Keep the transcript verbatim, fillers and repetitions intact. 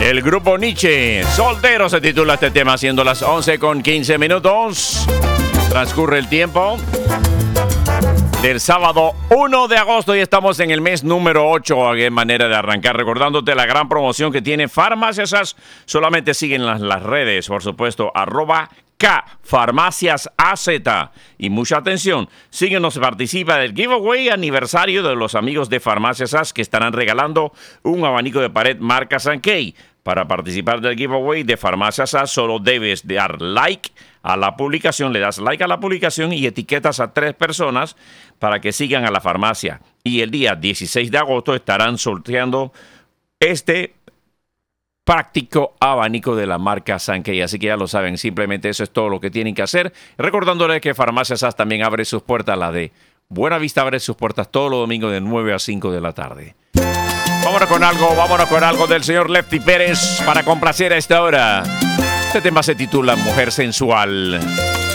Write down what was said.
El grupo Nietzsche, Soltero se titula este tema, siendo las once con quince minutos. Transcurre el tiempo del sábado uno de agosto y estamos en el mes número ocho. Qué manera de arrancar, recordándote la gran promoción que tiene Farmacias A Z. Solamente siguen las, las redes, por supuesto, arroba K, Farmacias A Z. Y mucha atención, síguenos, participa del giveaway aniversario de los amigos de Farmacias A Z, que estarán regalando un abanico de pared marca Sankey. Para participar del giveaway de Farmacias A Z, solo debes dar like a la publicación, le das like a la publicación y etiquetas a tres personas para que sigan a la farmacia. Y el día dieciséis de agosto estarán sorteando este práctico abanico de la marca Sankey. Así que ya lo saben, simplemente eso es todo lo que tienen que hacer. Recordándoles que Farmacias A Z también abre sus puertas, la de Buena Vista abre sus puertas todos los domingos de nueve a cinco de la tarde. Vámonos con algo, vámonos con algo del señor Lefty Pérez para complacer a esta hora. Este tema se titula Mujer Sensual.